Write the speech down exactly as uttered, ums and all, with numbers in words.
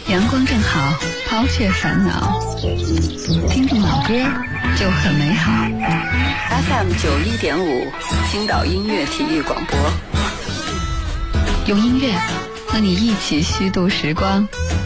阳光正好，抛却烦恼，听听老歌就很美好。 F M 九一点五，青岛音乐体育广播， 用音乐和你一起虚度时光。